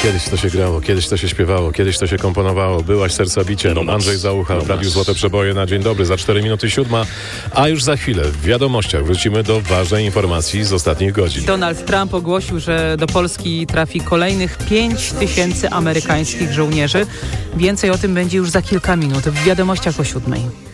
Kiedyś to się grało, kiedyś to się śpiewało, kiedyś to się komponowało. Byłaś serca bicie. Andrzej Załucha w Radiu Złote Przeboje na dzień dobry. Za 4 minuty 7. A już za chwilę w wiadomościach wrócimy do ważnej informacji z ostatnich godzin. Donald Trump ogłosił, że do Polski trafi kolejnych 5000 amerykańskich żołnierzy. Więcej o tym będzie już za kilka minut w wiadomościach o 7.